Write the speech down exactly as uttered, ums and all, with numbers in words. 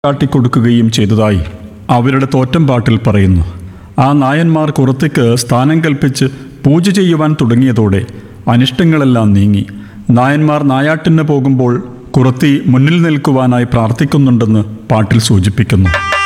കാട്ടിക്കൊടുക്കുകയും ചെയ്തതായി അവരുടെ തോറ്റം പാട്ടിൽ പറയുന്നു. ആ നായന്മാർ കുറത്തിക്ക് സ്ഥാനം കൽപ്പിച്ച് പൂജ ചെയ്യുവാൻ തുടങ്ങിയതോടെ അനിഷ്ടങ്ങളെല്ലാം നീങ്ങി. നായന്മാർ നായാട്ടിന് പോകുമ്പോൾ കുറത്തി മുന്നിൽ നിൽക്കുവാനായി പ്രാർത്ഥിക്കുന്നുണ്ടെന്ന് പാട്ടിൽ സൂചിപ്പിക്കുന്നു.